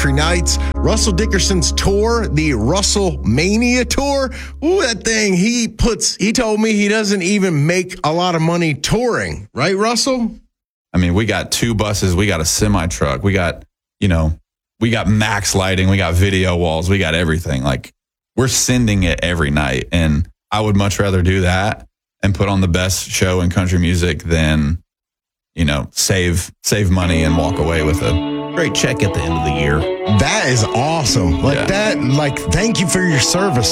Country Nights. Russell Dickerson's tour, the Russell Mania Tour. Ooh, that thing, he told me he doesn't even make a lot of money touring. Right, Russell? I mean, we got 2 buses. We got a semi-truck. We got, we got max lighting. We got video walls. We got everything. Like, we're sending it every night. And I would much rather do that and put on the best show in country music than, save money and walk away with a great check at the end of the year. That is awesome. Thank you for your service,